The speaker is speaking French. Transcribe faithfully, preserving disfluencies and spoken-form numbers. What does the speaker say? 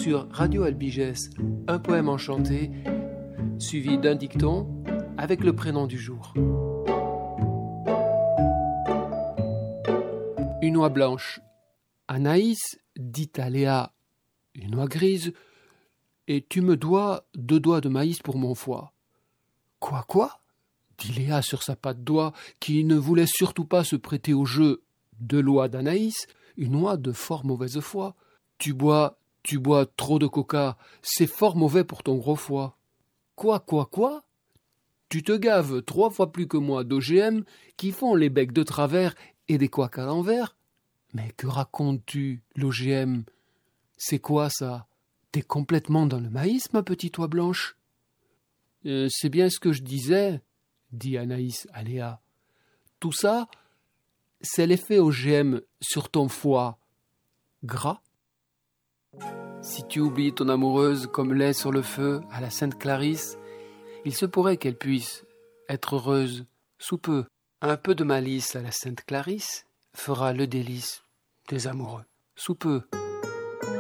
sur Radio Albiges, un poème enchanté, suivi d'un dicton avec le prénom du jour. Une oie blanche. Anaïs dit à Léa, une oie grise, et tu me dois deux doigts de maïs pour mon foie. Quoi, quoi dit Léa sur sa patte d'oie, qui ne voulait surtout pas se prêter au jeu de l'oie d'Anaïs, une oie de fort mauvaise foi. Tu bois, tu bois trop de coca, c'est fort mauvais pour ton gros foie. Quoi, quoi, quoi tu te gaves trois fois plus que moi d'O G M qui font les becs de travers et des couacs à l'envers. Mais que racontes-tu, l'O G M? C'est quoi ça? T'es complètement dans le maïs, ma petite oie blanche. Euh, c'est bien ce que je disais, dit Anaïs à Léa. Tout ça, c'est l'effet O G M sur ton foie gras. Si tu oublies ton amoureuse comme lait sur le feu à la Sainte Clarisse, il se pourrait qu'elle puisse être heureuse sous peu. Un peu de malice à la Sainte Clarisse fera le délice des amoureux sous peu.